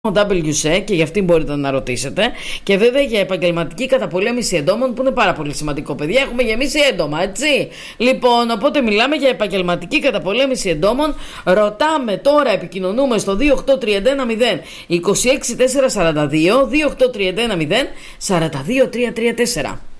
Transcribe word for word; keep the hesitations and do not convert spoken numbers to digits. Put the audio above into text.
ντάμπλιου σι και για αυτήν μπορείτε να ρωτήσετε. Και βέβαια για επαγγελματική καταπολέμηση εντόμων, που είναι πάρα πολύ σημαντικό, παιδιά. Έχουμε γεμίσει έντομα, έτσι. Λοιπόν, οπότε μιλάμε για επαγγελματική καταπολέμηση εντόμων. Ρωτάμε τώρα, επικοινωνούμε στο δύο οκτώ τρία ένα μηδέν δύο έξι τέσσερα τέσσερα δύο, δύο οκτώ τρία ένα μηδέν τέσσερα δύο τρία τρία τέσσερα.